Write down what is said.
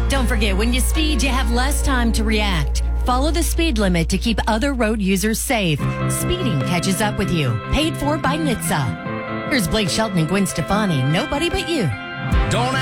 Don't forget, when you speed, you have less time to react. Follow the speed limit to keep other road users safe. Speeding catches up with you. Paid for by NHTSA. Here's Blake Shelton and Gwen Stefani. Nobody but you. Don't